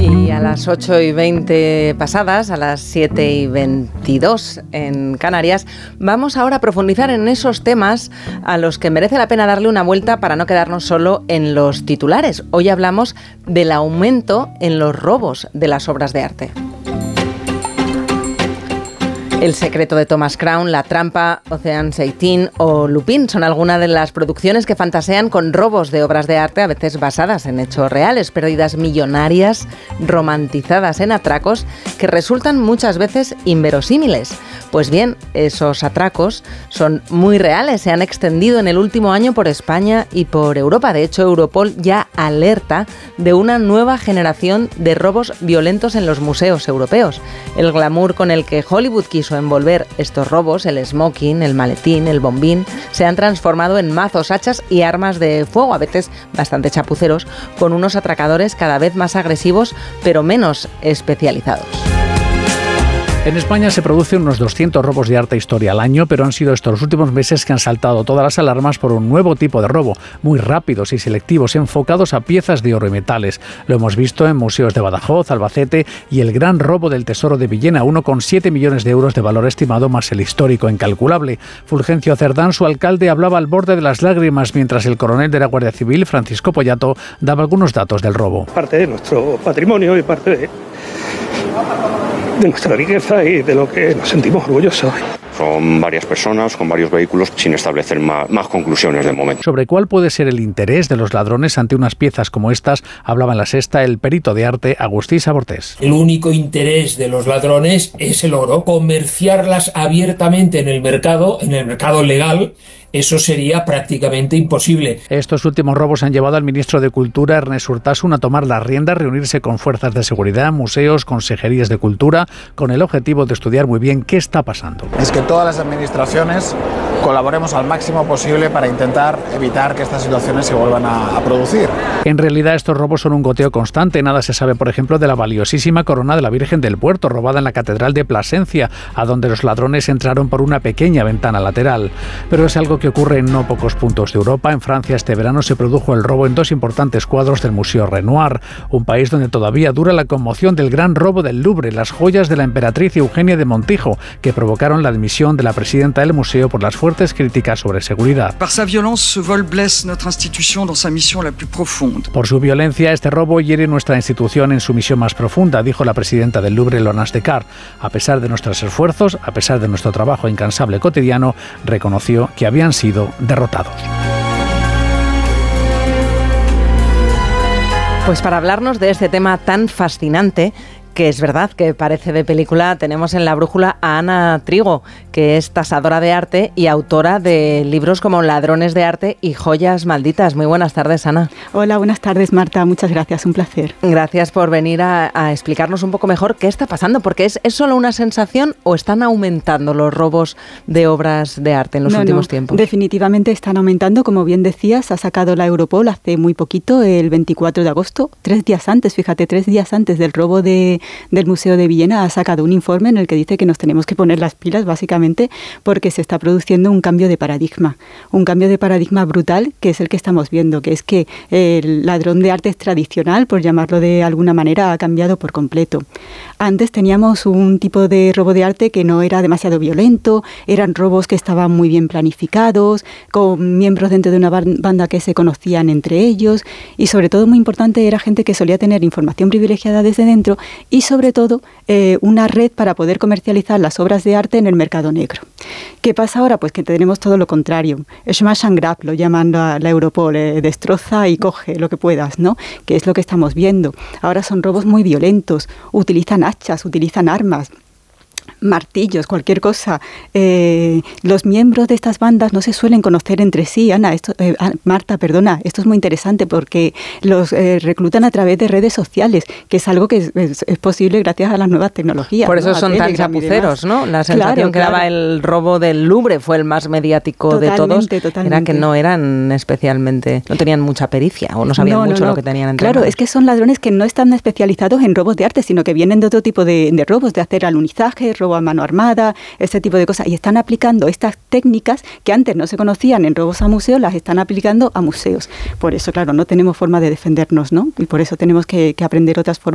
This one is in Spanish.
Y a las 8:20 pasadas, a las 7:22 en Canarias, vamos ahora a profundizar en esos temas a los que merece la pena darle una vuelta para no quedarnos solo en los titulares. Hoy hablamos del aumento en los robos de las obras de arte. El secreto de Thomas Crown, La trampa, Ocean's 18 o Lupin son algunas de las producciones que fantasean con robos de obras de arte, a veces basadas en hechos reales, pérdidas millonarias romantizadas en atracos que resultan muchas veces inverosímiles. Pues bien, esos atracos son muy reales, se han extendido en el último año por España y por Europa. De hecho, Europol ya alerta de una nueva generación de robos violentos en los museos europeos. El glamour con el que Hollywood quiso envolver estos robos, el smoking, el maletín, el bombín, se han transformado en mazos, hachas y armas de fuego, a veces bastante chapuceros, con unos atracadores cada vez más agresivos, pero menos especializados. En España se producen unos 200 robos de arte e historia al año, pero han sido estos los últimos meses que han saltado todas las alarmas por un nuevo tipo de robo, muy rápidos y selectivos, enfocados a piezas de oro y metales. Lo hemos visto en museos de Badajoz, Albacete y el gran robo del Tesoro de Villena, 1,7 millones de euros de valor estimado más el histórico incalculable. Fulgencio Cerdán, su alcalde, hablaba al borde de las lágrimas mientras el coronel de la Guardia Civil, Francisco Pollato, daba algunos datos del robo. Parte de nuestro patrimonio y parte de nuestra riqueza y de lo que nos sentimos orgullosos. Son varias personas con varios vehículos sin establecer más conclusiones de momento. Sobre cuál puede ser el interés de los ladrones ante unas piezas como estas, hablaba en La Sexta el perito de arte Agustí Sabortés. El único interés de los ladrones es el oro. Comerciarlas abiertamente en el mercado legal, eso sería prácticamente imposible. Estos últimos robos han llevado al ministro de Cultura, Ernest Urtasun, a tomar las riendas, reunirse con fuerzas de seguridad, museos, consejerías de cultura, con el objetivo de estudiar muy bien qué está pasando. Es que todas las administraciones colaboremos al máximo posible para intentar evitar que estas situaciones se vuelvan a producir. En realidad estos robos son un goteo constante. Nada se sabe, por ejemplo, de la valiosísima corona de la Virgen del Puerto, robada en la Catedral de Plasencia, a donde los ladrones entraron por una pequeña ventana lateral. Pero es algo que ocurre en no pocos puntos de Europa. En Francia este verano se produjo el robo en dos importantes cuadros del Museo Renoir, un país donde todavía dura la conmoción del gran robo del Louvre, las joyas de la emperatriz Eugenia de Montijo, que provocaron la dimisión de la presidenta del museo por las fuertes críticas sobre seguridad. Par sa violence, ce vol blesse notre institution dans sa mission la plus profonde. Por su violencia, este robo hiere nuestra institución en su misión más profunda, dijo la presidenta del Louvre, Laurence Descartes. A pesar de nuestros esfuerzos, a pesar de nuestro trabajo incansable cotidiano, reconoció que habían sido derrotados. Pues para hablarnos de este tema tan fascinante, que es verdad que parece de película, tenemos en la brújula a Ana Trigo, que es tasadora de arte y autora de libros como Ladrones de arte y Joyas malditas. Muy buenas tardes, Ana. Hola, buenas tardes, Marta. Muchas gracias, un placer. Gracias por venir a explicarnos un poco mejor qué está pasando, porque ¿es solo una sensación o están aumentando los robos de obras de arte en los últimos tiempos? Definitivamente están aumentando, como bien decías, ha sacado la Europol hace muy poquito, el 24 de agosto, 3 días antes del robo del Museo de Villena, ha sacado un informe en el que dice que nos tenemos que poner las pilas, básicamente, porque se está produciendo un cambio de paradigma brutal, que es el que estamos viendo, que es que el ladrón de arte tradicional, por llamarlo de alguna manera, ha cambiado por completo. Antes teníamos un tipo de robo de arte que no era demasiado violento, eran robos que estaban muy bien planificados, con miembros dentro de una banda que se conocían entre ellos, y sobre todo, muy importante, era gente que solía tener información privilegiada desde dentro y sobre todo una red para poder comercializar las obras de arte en el mercado negro. ¿Qué pasa ahora? Pues que tenemos todo lo contrario. Smash and grab, lo llaman la Europol, destroza y coge lo que puedas, ¿no? Que es lo que estamos viendo. Ahora son robos muy violentos, utilizan hachas, utilizan armas, martillos, cualquier cosa. Los miembros de estas bandas no se suelen conocer entre sí. Marta, esto es muy interesante porque los reclutan a través de redes sociales, que es algo que es posible gracias a las nuevas tecnologías. Por eso son tan chapuceros, ¿no? La sensación que daba el robo del Louvre fue el más mediático de todos. Era que no eran especialmente, no tenían mucha pericia o no sabían mucho lo que tenían entre manos. Claro, es que son ladrones que no están especializados en robos de arte, sino que vienen de otro tipo de robos, de hacer alunizaje, robo a mano armada, este tipo de cosas, y están aplicando estas técnicas que antes no se conocían en robos a museos, las están aplicando a museos. Por eso, claro, no tenemos forma de defendernos, ¿no? Y por eso tenemos que aprender otras formas